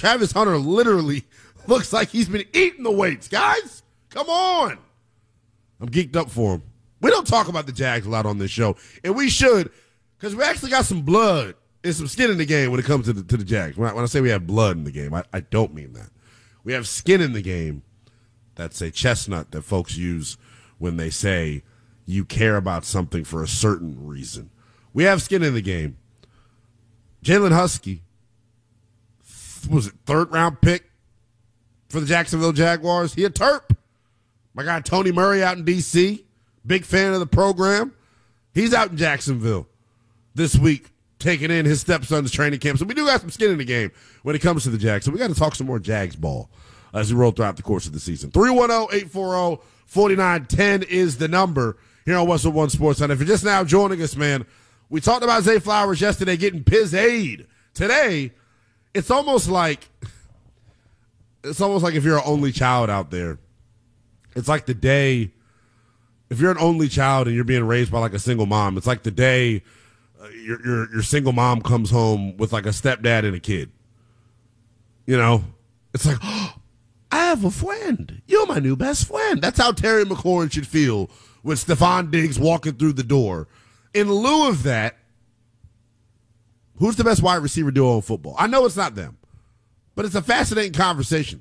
Travis Hunter literally looks like he's been eating the weights. Guys, come on. I'm geeked up for him. We don't talk about the Jags a lot on this show, and we should, because we actually got some blood and some skin in the game when it comes to the Jags. When I say we have blood in the game, I don't mean that. We have skin in the game. That's a chestnut that folks use when they say you care about something for a certain reason. We have skin in the game. Jalen Husky, was it third-round pick for the Jacksonville Jaguars? He a Terp. My guy Tony Murray out in D.C., big fan of the program. He's out in Jacksonville this week taking in his stepson's training camp. So we do got some skin in the game when it comes to the Jags. So we got to talk some more Jags ball as we roll throughout the course of the season. 310-840-4910 is the number here on Westwood One Sports Center. If you're just now joining us, man, we talked about Zay Flowers yesterday getting Piz-Aid. Today, it's almost like if you're an only child out there, it's like the day, if you're an only child and you're being raised by like a single mom, it's like the day your single mom comes home with like a stepdad and a kid. You know, it's like, oh, I have a friend. You're my new best friend. That's how Terry McLaurin should feel with Stephon Diggs walking through the door. In lieu of that, who's the best wide receiver duo in football? I know it's not them, but it's a fascinating conversation.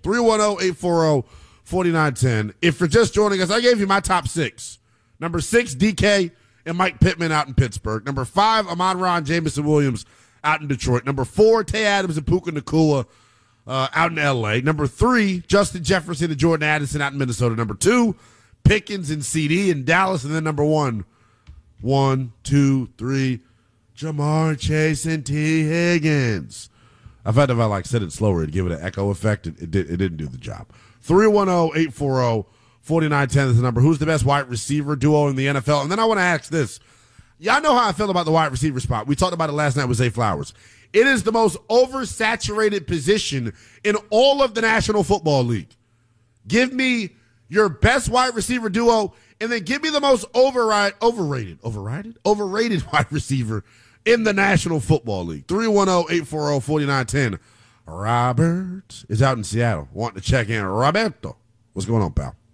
310-840-4910. If you're just joining us, I gave you my top 6. Number 6, DK and Mike Pittman out in Pittsburgh. Number 5, Amon-Ra and Jameson Williams out in Detroit. Number 4, Tay Adams and Puka Nacua out in L.A. Number 3, Justin Jefferson and Jordan Addison out in Minnesota. Number 2, Pickens and CD in Dallas. And then number 1, 1, 2, 3, Jamar Chase and T. Higgins. I've had to, if I said it slower, it'd give it an echo effect. It didn't do the job. 310-840-4910 is the number. Who's the best wide receiver duo in the NFL? And then I want to ask this. Y'all know how I feel about the wide receiver spot. We talked about it last night with Zay Flowers. It is the most oversaturated position in all of the National Football League. Give me your best wide receiver duo, and then give me the most overrated wide receiver in the National Football League. 310-840-4910. Robert is out in Seattle wanting to check in. Roberto, what's going on, pal?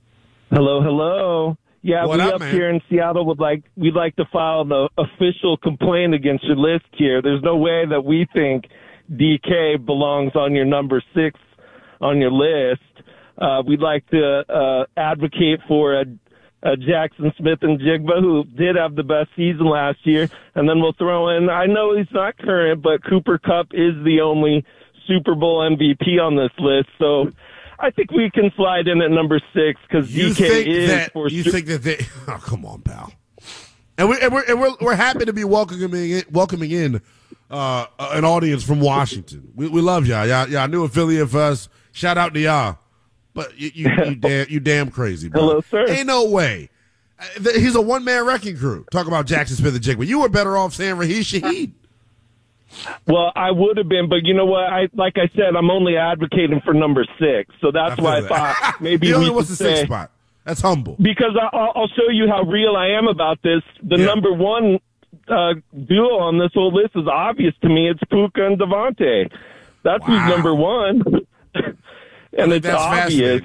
Hello. Yeah, what we up, up man? here in Seattle we'd like to file the official complaint against your list here. There's no way that we think DK belongs on your number 6 on your list. We'd like to advocate for a Jackson Smith and Jigba, who did have the best season last year. And then we'll throw in, I know he's not current, but Cooper Kupp is the only Super Bowl MVP on this list. So I think we can slide in at number 6 because DK is for sure. You think that they? Oh, come on, pal. And we're happy to be welcoming in an audience from Washington. We love y'all. Y'all new affiliate of us. Shout out to y'all. But you damn crazy, bro. Hello, sir. Ain't no way. He's a one-man wrecking crew. Talk about Jackson Smith and Jigba. You were better off saying Raheem Shaheed. Well, I would have been, but you know what? Like I said, I'm only advocating for number 6, so that's why I thought maybe we what's should the 6th say, spot? That's humble. Because I'll show you how real I am about this. The number 1 duo on this whole list is obvious to me. It's Puka and Devontae. That's who's number 1, and it's obvious.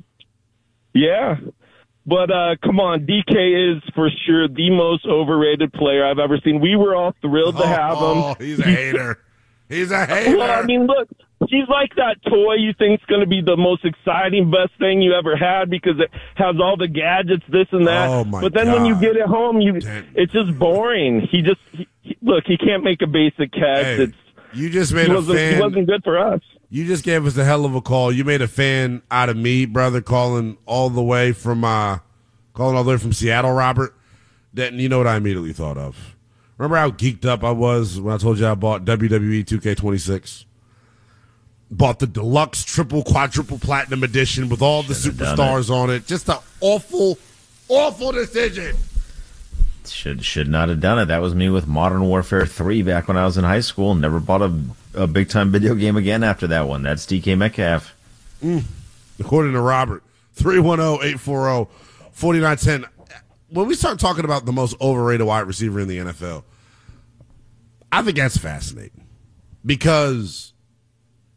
Yeah. But come on, DK is for sure the most overrated player I've ever seen. We were all thrilled to have him. Oh, he's a hater. He's a hater. Well, I mean, look, he's like that toy you think's going to be the most exciting, best thing you ever had because it has all the gadgets, this and that. Oh my but then God. when you get it home, it's just boring. He can't make a basic catch. Hey, you just made a fan. He wasn't good for us. You just gave us a hell of a call. You made a fan out of me, brother, calling all the way from Seattle, Robert. Then you know what I immediately thought of. Remember how geeked up I was when I told you I bought WWE 2K26? Bought the deluxe triple, quadruple platinum edition with all the superstars on it. Just an awful, awful decision. Should not have done it. That was me with Modern Warfare 3 back when I was in high school. Never bought a big-time video game again after that one. That's DK Metcalf. According to Robert, 310-840-4910. When we start talking about the most overrated wide receiver in the NFL, I think that's fascinating because